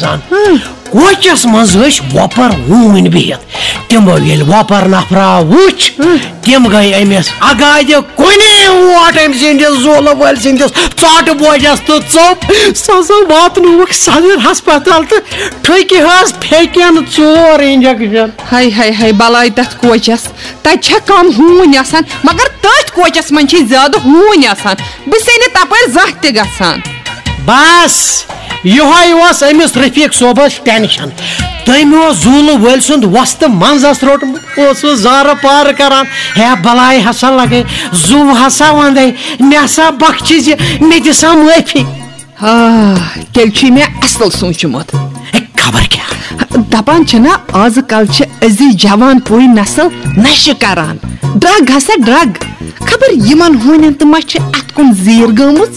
گژھان کوچس مز وپر وون بہت تمو یل وپر نفرا وچ تم گئی امس اگادِ کُنی ووٹ أمۍ سٕنٛدِس زولہٕ وٲلۍ سٕنٛدِس ژوٚٹ بوجس تہٕ ژوٚپ سۄ ہسا واتنووُکھ صدر ہسپتال تہٕ ٹھٔکۍ حظ پھیٚکٮ۪ن 4 انجیکشن. ہاے ہاے ہاے بلاے تتھ کوچس تتہِ چھا کم ہوٗنۍ آسان مگر تٔتھۍ کوچس منٛز چھِ زیادٕ ہوٗنۍ آسان بہٕ چھسے نہٕ تپٲرۍ زانٛہہ تہِ گژھان. بس یہوے اوس أمِس رفیق صوبس ٹینشن تٔمۍ اوس زوٗلہٕ وٲلۍ سُنٛد وۄستہٕ منٛزس روٚٹمُت اوسُس زارٕ پارٕ کران ہے بلاے ہسا لگے زو ہسا ونٛدے مےٚ ہسا بخچہِ زِ مےٚ دِ سا معٲفی. تیٚلہِ چھُے مےٚ اصل سوٗنٛچمُت. خبر کیٛاہ دپان چھِنا آز کل چھِ أزِچ جوان پوٗرٕ نسل نشہٕ کران ڈرگ ہسا ڈرگ خبر یِمن ہوٗنٮ۪ن تہِ ما چھِ اتھ کُن زیٖر گٔمٕژ.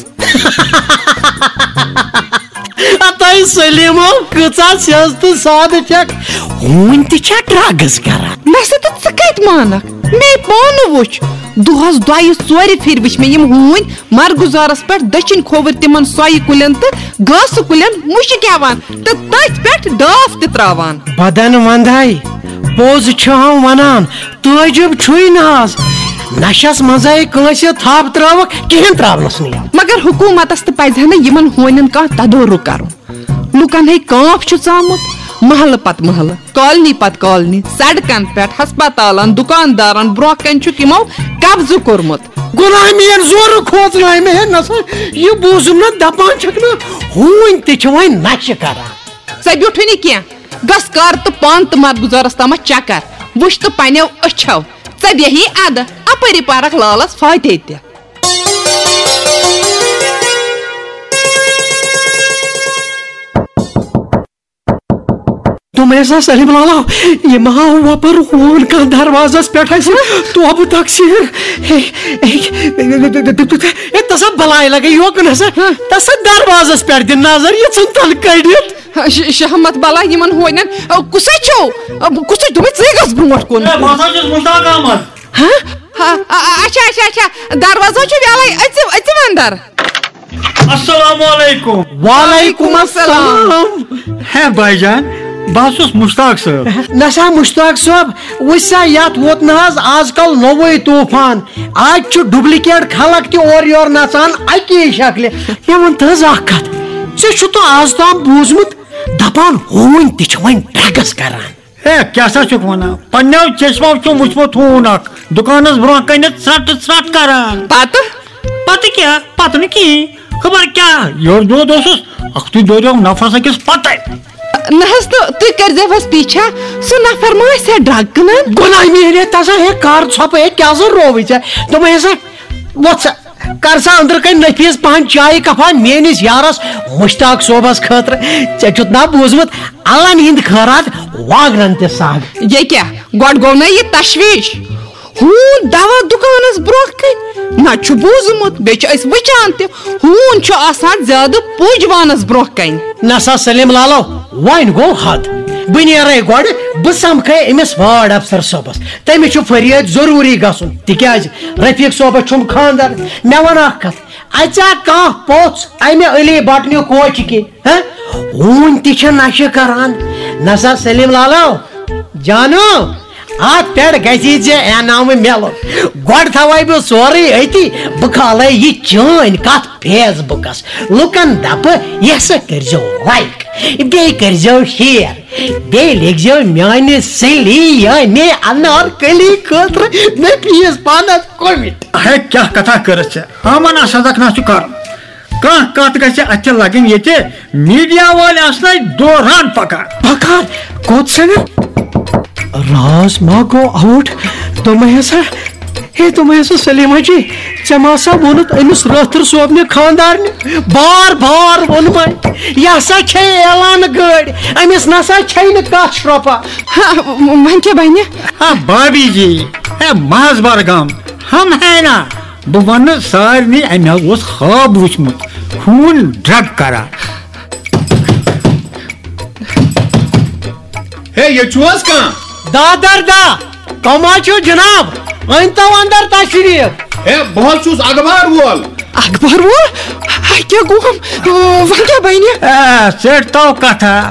تۄہہِ سلیٖمو کۭژاہ سیٚز تہٕ سادٕ چھکھ ہوٗنۍ تہِ چھا ڈرگٕز کران. نسا تہٕ ژٕ کتہِ مانکھ مےٚ پانہٕ وٕچھ دۄہس 2-4 پھِرِ وٕچھ مےٚ یِم ہوٗنۍ مرگُزارس پٮ۪ٹھ دٔچھِنۍ کھووٕرۍ تِمن سۄیہِ کُلٮ۪ن تہٕ گاسہٕ کُلٮ۪ن مُشک ہٮ۪وان تہٕ تٔتھۍ پٮ۪ٹھ ڈاف تہِ تراوان. بدن ونٛداے پوٚز چھُہم ونان تعجب چھُے نہٕ حظ نشس منٛزے کٲنٛسہِ تھپھ ترٲوکھ کہیٖنۍ تراونس نہٕ یِوان. مگر حکوٗمتس تہِ پزِ ہا نہٕ یِمن ہوٗنٮ۪ن کانٛہہ تدورُک کرُن. لُکن ہے کانٛپ چھُ ژامُت محلہٕ پتہٕ محلہٕ کالنی پتہٕ کالنی سڑکن پٮ۪ٹھ ہسپتالن دُکاندارن برونٛہہ کنہِ چھُکھ یِمو قبضہٕ کوٚرمُت. غلٲمی زورٕ کھوژنٲے مےٚ نسا یہِ بوٗزُم نہٕ دپان چھکھ نہٕ ہوٗنۍ تہِ چھِ وۄنۍ نشہٕ کران. ژےٚ بیوٗٹھٕے نہٕ کینٛہہ گژھ کر تہٕ پانہٕ تہٕ مرگُزارس تامتھ چکر وٕچھ تہٕ پننٮ۪و أچھو ژےٚ دِہی اَدٕ اپٲری پارکھ لالس فاتحے تہِ. تم ایسا سلیم لالا یہ آو وپر ہون کان دروازس پہ توبہ تقسیر تسا بلائی لگے یوکن ہسا تسا دروازس پہ دن نظر یہ ژھن تل کڑت. شہمت بلا یمن ہونن کُسے چھو کُسے دوٚپے ژٕے گژھ برونٛٹھ کُن. اچھا اچھا اچھا دروازہ چھُ یلے أژِو اندر. السلام علیکم. وعلیکم السلام. ہے بھائی جان بہٕ اوسُس مشتاق صٲب. نسا مشتاق صٲب وٕچھ سا یتھ ووت نہ حظ آز کل نوٚوُے طوٗفان آز چھُ ڈُپلِکیٹ خلق تہِ اورٕ یورٕ نژان اکی شکلہِ. مےٚ ووٚن تہٕ حظ اکھ کتھ ژےٚ چھُتھ آز تام بوٗزمُت دپان ہوٗنۍ تہِ چھِ وۄنۍ ڈرگس کران. ہے کیٛاہ سا چھُکھ ونان پننیو چشمو چھُم وٕچھمُت ہوٗن اکھ دُکانس برونٛہہ کنٮ۪تھ ژھرٹہٕ ژھرٹ کران. پتہٕ کیٛاہ پتہٕ نہٕ کِہیٖنۍ خبر کیٛاہ یورٕ دۄد اوسُس اکھتُے دوریو نفرس أکِس پتَے. نہ حظ تہٕ تُہۍ کٔرۍزیوس پیچھا سُہ نفر ما آسہِ ہا ڈرگ کٕنان. غلامی ہے تسا ہے کر ژھۄپہٕ ہے کیٛاہ سا رووٕے ژےٚ دوٚپمے ہسا وۄتھ سا کر سا أنٛدرٕ کَنۍ نفیٖس پہن چایہِ کپا میٲنِس یارس مشتاق صوبس خٲطرٕ ژےٚ چھُتھ نا بوٗزمُت اللن ہِنٛدۍ خٲرات واگرن تہِ سگ. یہِ کیٛاہ گۄڈٕ گوٚو نا یہِ تشویش ہوٗن دوا دُکانس برونٛہہ کَنۍ نہ چھُ بوٗزمُت بیٚیہِ چھِ أسۍ وٕچھان تہِ ہوٗن چھُ آسان زیادٕ پُجوانس برونٛہہ کَنۍ. نسا سلیٖم لالو وۄنۍ گوٚو حد بہٕ نیرے گۄڈٕ بہٕ سمکھے أمِس وارڈ افسر صٲبس تٔمِس چھُ فریٲدۍ ضروٗری گژھُن تِکیٛازِ رفیق صٲبس چھُم خانٛدر. مےٚ وَن اکھ کتھ اژیا کانٛہہ پوٚژھ امہِ علی بٹنہِ کوچہِ کِنۍ ہوٗنۍ تہِ چھِ نشہٕ کران. نسا سلیٖم لالو جانو اتھ پٮ۪ٹھ گژھی ژےٚ انعامہٕ مِلُن گۄڈٕ تھاوے بہٕ سورُے أتی بہٕ کھالے یہِ چٲنۍ کتھ فیس بُکس لُکن دپہٕ یہِ ہسا کٔرۍزیو لایک بیٚیہِ کٔرۍزیو شیر بیٚیہِ لیکھزیو میانہِ سلی یعنی انارکلی خٲطرٕ مےٚ پیٖس پانس کومِٹ. ہے کیٛاہ کتھا کٔرٕتھ ژےٚ ہامان سزک نہ چھُ کرُن کانٛہہ کتھ گژھِ اتھِ لگٕنۍ ییٚتہِ میٖڈیا وٲلۍ آسنَے دوران پکان کوٚت سنگھ راز ما گوٚو آوُٹ. دوٚپمے ہسا سلیٖما جی ژےٚ ما سا ووٚنُتھ أمِس رٲتھٕر صوبنہِ خانٛدارنہِ بار بار ووٚنمے یہِ ہسا چھے اعلان گٲڑۍ أمِس نسا چھے نہٕ کتھ شرٛوپا. وۄنۍ کیٛاہ بنہِ بھابی جی ہے محض برگام ہم ہے نا بہٕ ونہٕ سارنٕے امہِ حظ اوس خواب وٕچھمُت ہوٗن ڈرگ کران. ہے ییٚتہِ چھُو حظ کانٛہہ دادر دا کما چھُو جناب أنۍتو اندر تشریٖف. ہے بہٕ حظ چھُس اخبار وول. اخبار وول کیٛاہ گوٚوم وۄنۍ کیٛاہ بنہِ. ژٔٹۍ تو کتھا